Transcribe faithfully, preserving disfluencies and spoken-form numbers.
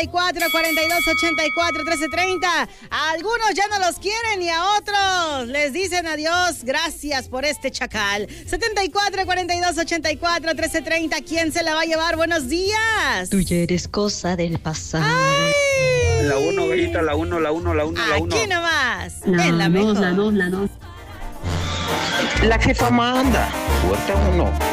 y cuatro, cuarenta y dos, ochenta y cuatro, trece treinta. A algunos ya no los quieren y a otros les dicen adiós. Gracias por este chacal. setenta y cuatro, cuarenta y dos, ochenta y cuatro, trece treinta. ¿Quién se la va a llevar? Buenos días. Tú ya eres cosa del pasado. ¡Ay! La uno, gallita, la uno, la uno, la uno, la uno. Aquí nomás. La en la dos, mejor. la dos, la dos. La jefa manda. Puerta uno.